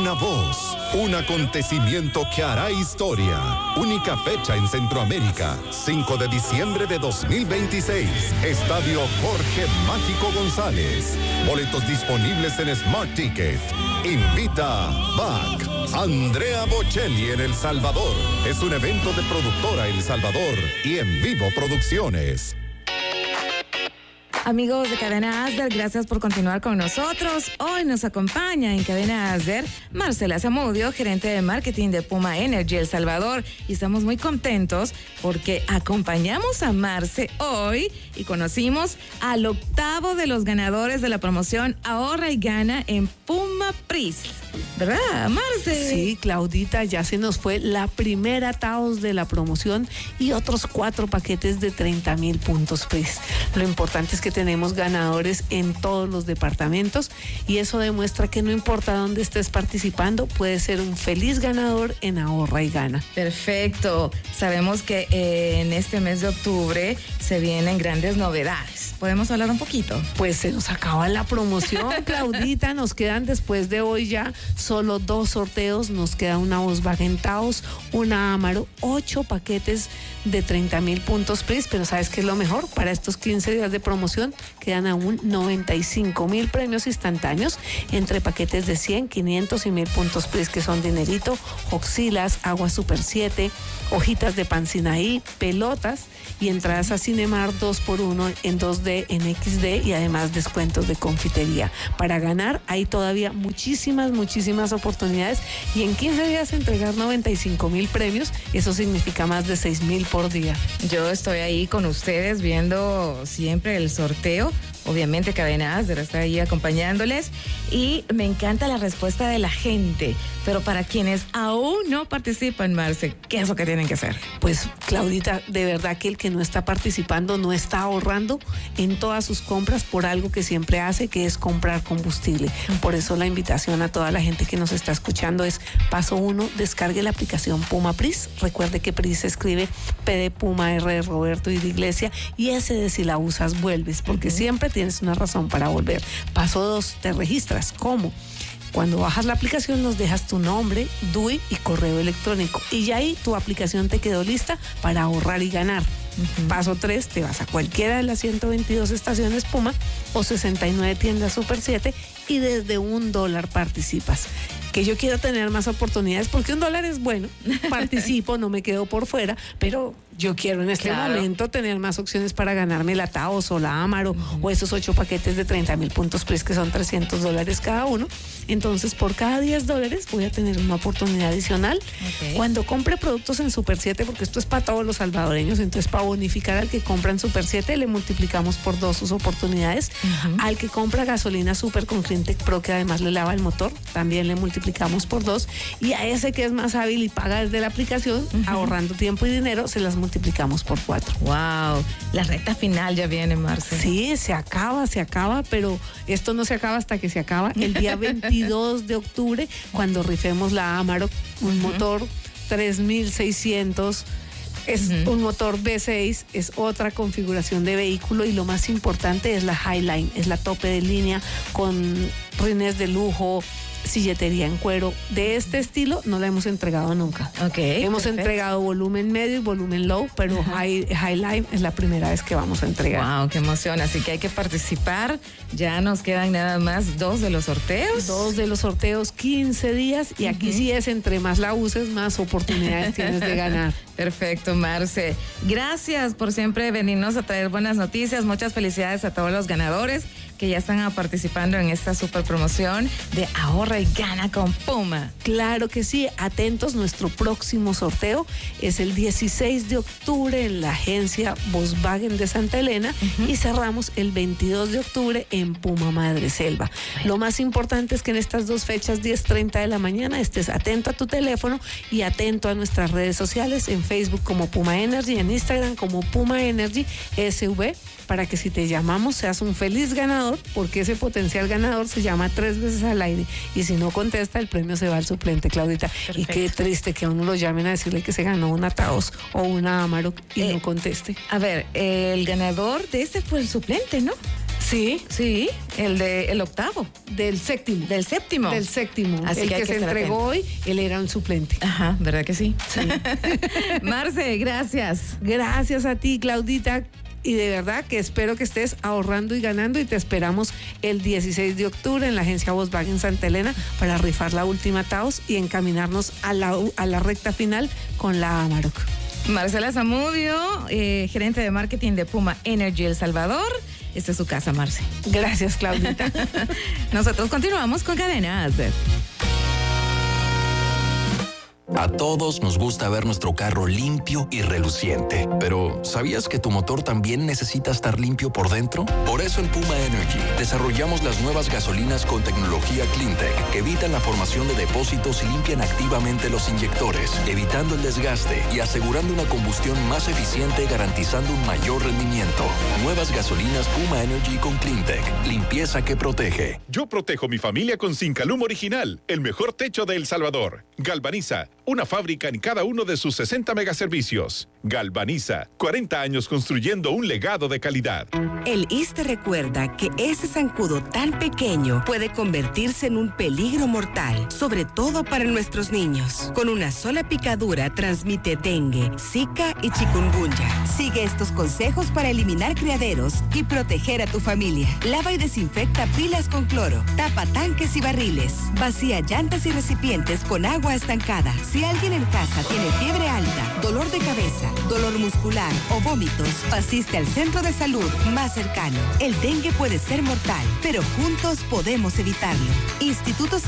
Una voz, un acontecimiento que hará historia. Única fecha en Centroamérica, 5 de diciembre de 2026. Estadio Jorge Mágico González. Boletos disponibles en Smart Ticket. Invita BAC. Andrea Bocelli en El Salvador. Es un evento de productora El Salvador y En Vivo Producciones. Amigos de Cadena Asder, gracias por continuar con nosotros. Hoy nos acompaña en Cadena Asder Marcela Zamudio, gerente de marketing de Puma Energy El Salvador. Y estamos muy contentos porque acompañamos a Marce hoy y conocimos al octavo de los ganadores de la promoción Ahorra y Gana en Puma Pris. ¿Verdad, Marce? Sí, Claudita, ya se nos fue la primera TAOS de la promoción y otros 4 paquetes de 30,000 puntos Pris. Lo importante es que tenemos ganadores en todos los departamentos y eso demuestra que no importa dónde estés participando, puedes ser un feliz ganador en Ahorra y Gana. Perfecto. Sabemos que en este mes de octubre se vienen grandes novedades. ¿Podemos hablar un poquito? Pues se nos acaba la promoción, Claudita. Nos quedan después de hoy ya solo 2 sorteos. Nos queda una Volkswagen Taos, una Amaro, 8 paquetes de 30,000 puntos Pris. Pero ¿sabes qué es lo mejor? Para estos 15 días de promoción quedan aún 95,000 premios instantáneos entre paquetes de 100, 500 y 1,000 puntos Pris, que son dinerito, Hoxilas, Agua Super 7, hojitas de Pancinaí, pelotas y entradas a Cinemar 2x1 en 2D, en XD y además descuentos de confitería. Para ganar hay todavía muchísimas oportunidades y en 15 días entregar 95,000 premios, eso significa más de 6,000 por día. Yo estoy ahí con ustedes viendo siempre el sorteo. Obviamente Cadena Asder está ahí acompañándoles y me encanta la respuesta de la gente. Pero para quienes aún no participan, Marce, ¿qué es lo que tienen que hacer? Pues, Claudita, de verdad que el que no está participando no está ahorrando en todas sus compras por algo que siempre hace, que es comprar combustible. Por eso la invitación a toda la gente que nos está escuchando es: paso 1, descargue la aplicación Puma Pris. Recuerde que Pris se escribe P de Puma, R de Roberto y de Iglesia, y S de si la usas vuelves, porque siempre tienes una razón para volver. Paso 2, te registras. ¿Cómo? Cuando bajas la aplicación nos dejas tu nombre, DUI y correo electrónico y ya ahí tu aplicación te quedó lista para ahorrar y ganar. Paso 3, te vas a cualquiera de las 122 estaciones Puma o 69 tiendas Super 7 y desde $1 participas. Que yo quiero tener más oportunidades porque $1 es bueno, participo, no me quedo por fuera, pero yo quiero en este momento tener más opciones para ganarme la Taos o la Amaro o esos 8 paquetes de 30,000 puntos Pris que son $300 cada uno. Entonces, por cada $10 voy a tener una oportunidad adicional. Cuando compre productos en Super 7, porque esto es para todos los salvadoreños, entonces para bonificar al que compra en Super 7 le multiplicamos por 2 sus oportunidades. Al que compra gasolina Super con Cleantech Pro, que además le lava el motor, también le multiplicamos por 2. Y a ese que es más hábil y paga desde la aplicación, ahorrando tiempo y dinero, se las multiplicamos por 4. Wow, la recta final ya viene, Marce. Sí, se acaba, pero esto no se acaba hasta que se acaba el día 22 de octubre, cuando rifemos la Amaro, un motor 3,600. Es un motor V6, es otra configuración de vehículo y lo más importante es la Highline, es la tope de línea con rines de lujo, silletería en cuero. De este estilo no la hemos entregado nunca. Hemos entregado volumen medio y volumen low, pero Highline es la primera vez que vamos a entregar. Wow, qué emoción. Así que hay que participar. Ya nos quedan nada más 2 de los sorteos. 2 de los sorteos, 15 días y aquí sí es entre más la uses, más oportunidades tienes de ganar. Perfecto, Marce. Gracias por siempre venirnos a traer buenas noticias. Muchas felicidades a todos los ganadores que ya están participando en esta super promoción de Ahorra y Gana con Puma. Claro que sí, atentos, nuestro próximo sorteo es el 16 de octubre en la agencia Volkswagen de Santa Elena y cerramos el 22 de octubre en Puma Madreselva. Lo más importante es que en estas 2 fechas, 10:30 de la mañana, estés atento a tu teléfono y atento a nuestras redes sociales, en Facebook como Puma Energy, en Instagram como Puma Energy SV, para que si te llamamos seas un feliz ganador, porque ese potencial ganador se llama 3 veces al aire y si no contesta el premio se va al suplente, Claudita. Perfecto. Y qué triste que a uno lo llamen a decirle que se ganó una Taos o una Amaro y no conteste. A ver, el ganador de este fue el suplente, ¿no? Sí. Sí, el octavo. Del séptimo. Del séptimo. Del séptimo. Así el que hay que que se estar entregó atento. hoy, él era un suplente. Ajá, ¿verdad que sí? Sí. Marce, gracias. Gracias a ti, Claudita. Y de verdad que espero que estés ahorrando y ganando y te esperamos el 16 de octubre en la agencia Volkswagen Santa Elena para rifar la última Taos y encaminarnos a la recta final con la Amarok. Marcela Zamudio, gerente de marketing de Puma Energy El Salvador. Esta es su casa, Marce. Gracias, Claudita. Nosotros continuamos con Cadena ASDER. A todos nos gusta ver nuestro carro limpio y reluciente, pero ¿sabías que tu motor también necesita estar limpio por dentro? Por eso en Puma Energy desarrollamos las nuevas gasolinas con tecnología CleanTech que evitan la formación de depósitos y limpian activamente los inyectores, evitando el desgaste y asegurando una combustión más eficiente, garantizando un mayor rendimiento. Nuevas gasolinas Puma Energy con CleanTech, limpieza que protege. Yo protejo mi familia con Zincalum Original, el mejor techo de El Salvador. Galvaniza, una fábrica en cada uno de sus 60 megaservicios. Galvaniza, 40 años construyendo un legado de calidad. El ISSSTE recuerda que ese zancudo tan pequeño puede convertirse en un peligro mortal, sobre todo para nuestros niños. Con una sola picadura transmite dengue, zika y chikungunya. Sigue estos consejos para eliminar criaderos y proteger a tu familia. Lava y desinfecta pilas con cloro, tapa tanques y barriles, vacía llantas y recipientes con agua estancada. Si alguien en casa tiene fiebre alta, dolor de cabeza, dolor muscular o vómitos, asiste al centro de salud más cercano. El dengue puede ser mortal, pero juntos podemos evitarlo. Instituto